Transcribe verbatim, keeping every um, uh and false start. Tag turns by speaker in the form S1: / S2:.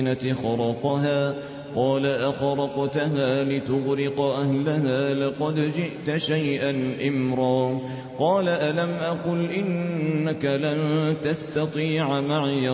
S1: خرقها قال أخرقتها لتغرق أهلها لقد جئت شيئا إمرا قال ألم أقل إنك لن تستطيع معي